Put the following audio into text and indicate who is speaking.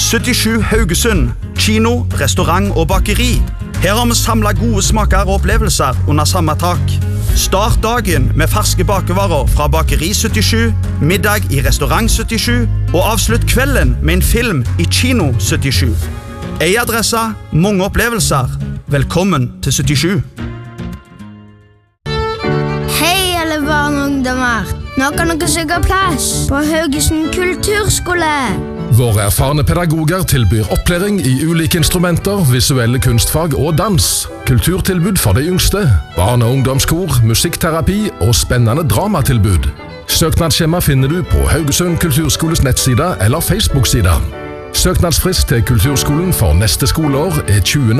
Speaker 1: 77 Haugesund, kino, restaurant og bakeri. Her har vi samlet gode smaker og opplevelser under samme tak. Start dagen med ferske bakevarer fra Bakeri 77, middag i Restaurant 77, og avslutt kvelden med en film i Kino 77. En adresse, mange opplevelser. Velkommen til 77.
Speaker 2: Hei alle barn og ungdommer. Nå kan dere søke plass på Haugesund kulturskole.
Speaker 3: Våre erfarne pedagoger tilbyr opplæring i ulike instrumenter, visuelle kunstfag og dans. Kulturtilbud for de yngste, barne- og ungdomskor, musikkterapi og spennende dramatilbud. Søknadsskjema finner du på Haugesund kulturskoles nettsida eller Facebook-sida. Søknadsfrist til kulturskolen for neste skoleår er 20.